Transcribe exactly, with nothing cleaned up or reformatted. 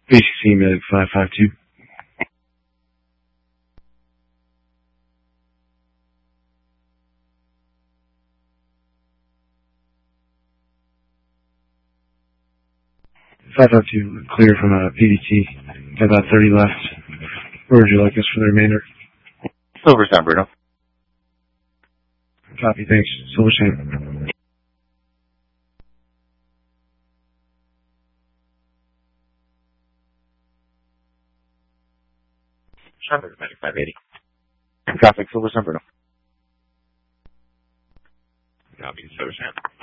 B C C Medic five five two. five five two, clear from uh, P D T. Got about thirty left. Where would you like us for the remainder? Silver San Bruno. Copy, thanks. Silver San. Charlotte Medic five eighty. Traffic Silver San Bruno. Copy, Silver San.